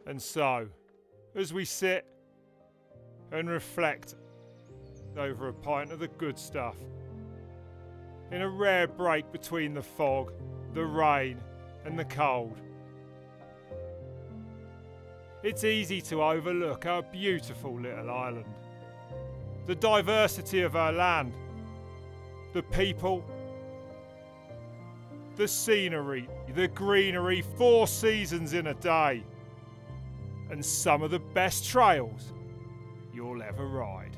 And so, as we sit and reflect over a pint of the good stuff, in a rare break between the fog, the rain and the cold, it's easy to overlook our beautiful little island, the diversity of our land, the people, the scenery, the greenery, 4 seasons in a day, and some of the best trails you'll ever ride.